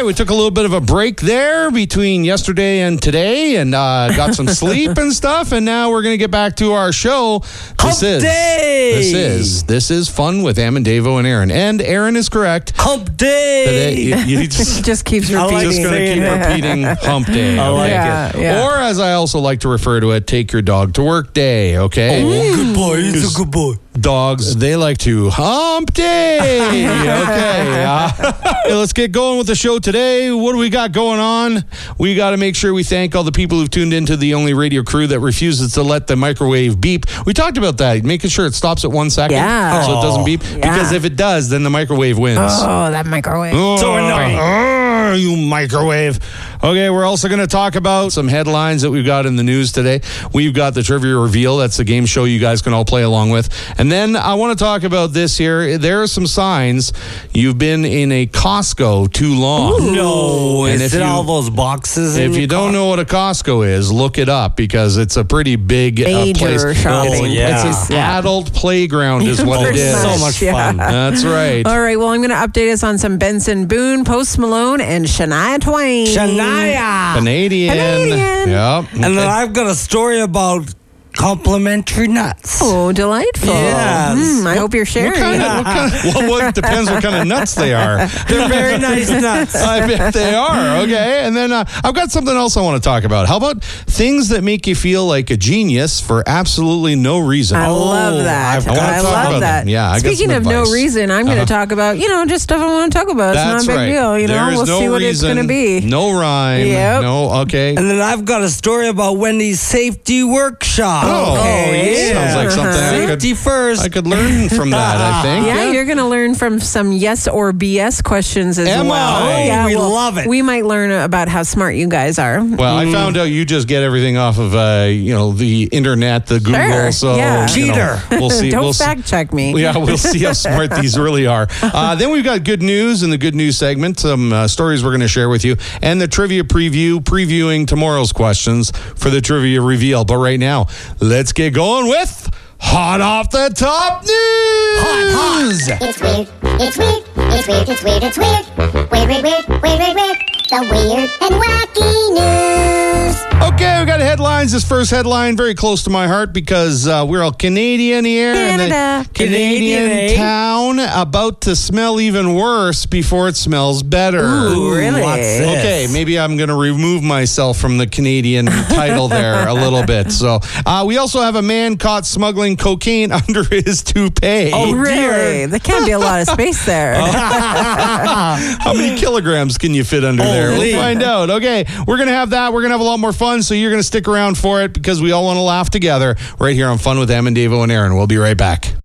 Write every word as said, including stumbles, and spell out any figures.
we took a little bit of a break there between yesterday and today and uh, got some sleep and stuff, and now we're going to get back to our show. This Hump is, day! This is, this is Fun with Am and Davo and Aaron. And Aaron is correct. Hump day! Today, you, you just, just keeps I like repeating. just going to keep repeating hump day. I like okay? Yeah, yeah. Or as I also like to refer to it, take your dog to work day, okay? Oh, good boy. He's a good boy. Dogs, they like to hump day. Okay. Uh, let's get going with the show today. What do we got going on? We got to make sure we thank all the people who've tuned into the only radio crew that refuses to let the microwave beep. We talked about that, making sure it stops at one second Yeah. so it doesn't beep. Yeah. Because if it does, then the microwave wins. Oh, that microwave. Oh, So annoying. oh, you microwave. Okay, we're also going to talk about some headlines that we've got in the news today. We've got the Trivia Reveal. That's the game show you guys can all play along with. And then I want to talk about this here. There are some signs you've been in a Costco too long. No, And is if it you- all those boxes? in If you your don't car? know what a Costco is, look it up because it's a pretty big uh, Major place. shopping. Oh, yeah. It's an Yeah. adult playground is what it Pretty is. so much, much yeah. fun. That's right. All right, well, I'm going to update us on some Benson Boone, Post Malone, and Shania Twain. Shania. Canadian. Canadian. Yep. And then I've got a story about complimentary nuts. Oh, delightful. Yes. Mm, I hope you're sharing. What kind of, what kind of, well, what depends what kind of nuts they are. They're very nice nuts. I bet they are. Okay. And then uh, I've got something else I want to talk about. How about things that make you feel like a genius for absolutely no reason? I love that. I've I, got- I wanna talk love about that. them. Yeah, I got Speaking some of no advice. reason, I'm going Uh-huh. to talk about, you know, just stuff I want to talk about. It's That's not a big right. deal. You know, There is we'll no see what it's reason, going to be. No rhyme. Yep. No, okay. And then I've got a story about Wendy's Safety Workshop. Oh, Okay. sounds like something I could, Safety first. I could learn from that, I think. Yeah, you're going to learn from some yes or B S questions as Am well. I? Oh, yeah, we well, love it. We might learn about how smart you guys are. Well, I found out you just get everything off of, uh, you know, the internet, the Google. Sure, So, yeah. you know, Cheater. we'll see. Don't we'll see- fact check me. Yeah, we'll see how smart these really are. Uh, then we've got good news in the good news segment, some uh, stories we're going to share with you, and the trivia preview, previewing tomorrow's questions for the trivia reveal. But right now, let's get going with Hot Off the Top News. Hot, It's weird, it's weird, it's weird, it's weird, it's weird. Weird, weird, weird, weird, weird, weird. The weird and wacky news. Okay, we got headlines. This first headline very close to my heart because uh, we're all Canadian here. And Canada. the Canadian Canadian, eh? town about to smell even worse before it smells better. Ooh, really? What's this? Okay, maybe I'm going to remove myself from the Canadian title there a little bit. So uh, we also have a man caught smuggling cocaine under his toupee. Oh, really? dear. There can't be a lot of space there. How many kilograms can you fit under there? Holy. We'll find out. Okay, we're going to have that. We're going to have a lot more fun, so you're going to stick around for it because we all want to laugh together right here on Fun with Em and Davo and Aaron. We'll be right back.